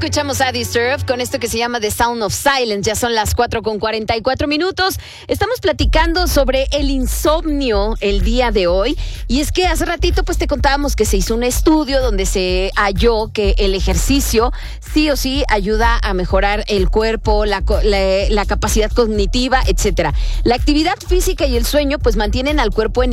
escuchamos a Disturbed con esto que se llama The Sound of Silence. Ya son las 4:44. Estamos platicando sobre el insomnio el día de hoy. Y es que hace ratito pues te contábamos que se hizo un estudio donde se halló que el ejercicio sí o sí ayuda a mejorar el cuerpo, la capacidad cognitiva, etcétera. La actividad física y el sueño pues mantienen al cuerpo en